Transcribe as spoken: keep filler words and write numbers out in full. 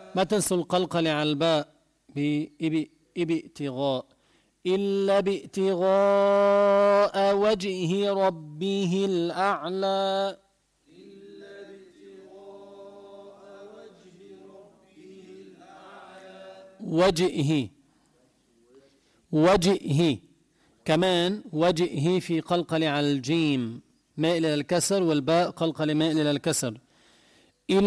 ما تنسوا القلقلة على الباء بابتغاء إلا بابتغاء وجه ربه الأعلى إلا بابتغاء وجه ربه الأعلى وجهه وجهه كمان وجهه في قلقلة على الجيم مائل إلى الكسر والباء قلقلة مائل إلى الكسر